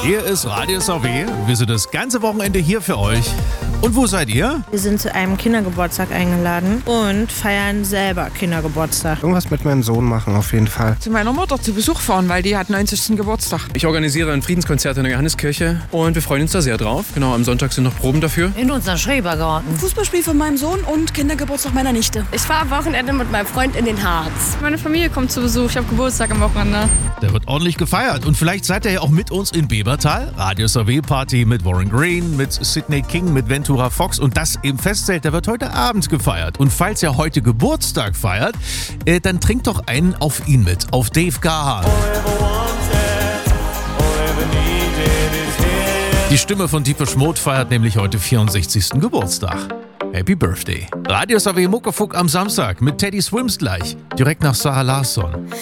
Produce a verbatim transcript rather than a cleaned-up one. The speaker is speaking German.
Hier ist Radio S A W. Wir sind das ganze Wochenende hier für euch. Und wo seid ihr? Wir sind zu einem Kindergeburtstag eingeladen und feiern selber Kindergeburtstag. Irgendwas mit meinem Sohn machen auf jeden Fall. Zu meiner Mutter zu Besuch fahren, weil die hat neunzigsten Geburtstag. Ich organisiere ein Friedenskonzert in der Johanneskirche und wir freuen uns da sehr drauf. Genau, am Sonntag sind noch Proben dafür. In unserem Schrebergarten. Fußballspiel von meinem Sohn und Kindergeburtstag meiner Nichte. Ich fahre am Wochenende mit meinem Freund in den Harz. Meine Familie kommt zu Besuch. Ich habe Geburtstag am Wochenende. Da wird ordentlich gefeiert. Und vielleicht seid ihr ja auch mit uns in Bebertal. Radio S A W Party mit Warren Green, mit Sidney King, mit Ventura Fox. Und das im Festzelt, da wird heute Abend gefeiert. Und falls ihr heute Geburtstag feiert, äh, dann trinkt doch einen auf ihn mit, auf Dave Gahan. Die Stimme von Deepish Mode feiert nämlich heute vierundsechzigsten Geburtstag. Happy Birthday. Radio S A W Muckefuck am Samstag mit Teddy Swims gleich, direkt nach Sarah Larsson.